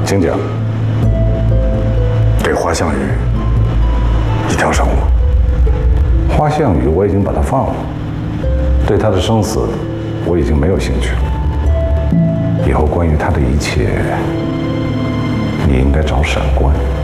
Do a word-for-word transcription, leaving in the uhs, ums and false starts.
请讲。这花项羽一条生路。花项羽我已经把他放了，对他的生死我已经没有兴趣了。以后关于他的一切，你应该找闪官。